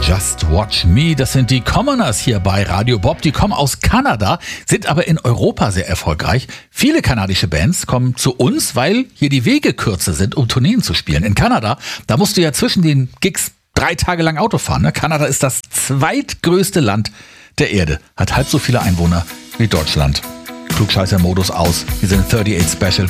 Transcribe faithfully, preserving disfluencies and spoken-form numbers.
Just Watch Me, das sind die Commoners hier bei Radio Bob. Die kommen aus Kanada, sind aber in Europa sehr erfolgreich. Viele kanadische Bands kommen zu uns, weil hier die Wege kürzer sind, um Tourneen zu spielen. In Kanada, da musst du ja zwischen den Gigs drei Tage lang Auto fahren. Ne? Kanada ist das zweitgrößte Land der Erde, hat halb so viele Einwohner wie Deutschland. Klugscheißer-Modus aus, wir sind achtundvierzig Special.